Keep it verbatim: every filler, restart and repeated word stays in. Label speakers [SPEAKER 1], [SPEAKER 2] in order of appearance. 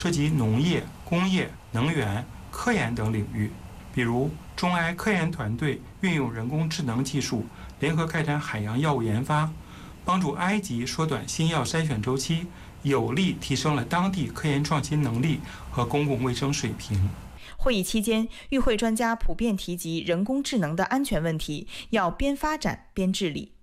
[SPEAKER 1] 涉及农业、工业、能源、科研等领域。比如，中埃科研团队运用人工智能技术，联合开展海洋药物研发，帮助埃及缩短新药筛选周期，有力提升了当地科研创新能力和公共卫生水平。
[SPEAKER 2] 会议期间，与会专家普遍提及人工智能的安全问题，要边发展边治理。